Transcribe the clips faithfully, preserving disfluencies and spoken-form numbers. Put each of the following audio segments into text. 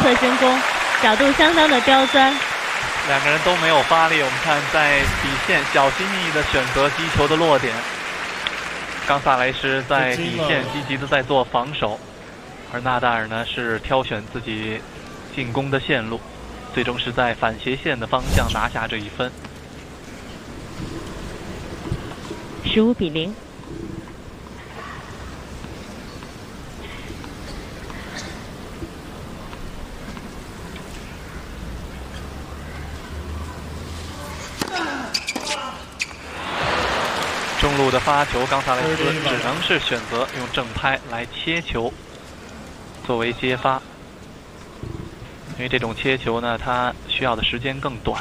侧身攻，角度相当的刁钻。 两个人都没有发力，我们看在底线小心翼翼地选择击球的落点。冈萨雷斯在底线积极地在做防守，而纳达尔呢是挑选自己进攻的线路，最终是在反斜线的方向拿下这一分。 十五比零。 中路的发球，冈萨雷斯只能是选择用正拍来切球作为接发，因为这种切球呢，它需要的时间更短。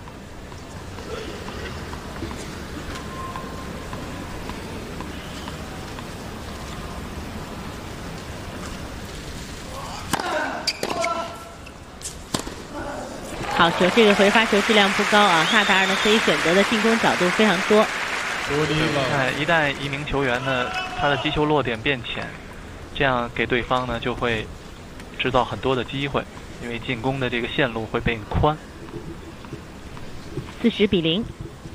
好球，这个回发球质量不高啊，纳达尔呢可以选择的进攻角度非常多。 看，一旦一名球员呢，他的击球落点变浅，这样给对方呢就会制造很多的机会，因为进攻的这个线路会变宽。 四十比零。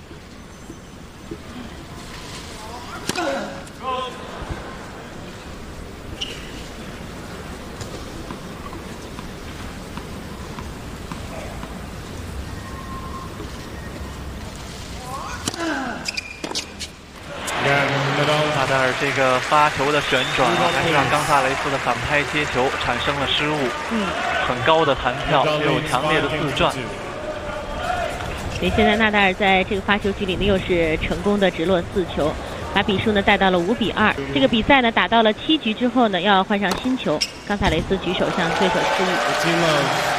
纳达尔这个发球的旋转啊，还是让冈萨雷斯的反拍接球产生了失误。 嗯， 很高的弹跳，又有强烈的自转。 所以现在纳达尔在这个发球局里面又是成功的直落四球，把比数呢带到了五比二。这个比赛呢打到了七局之后呢，要换上新球。冈萨雷斯举手向对手示意。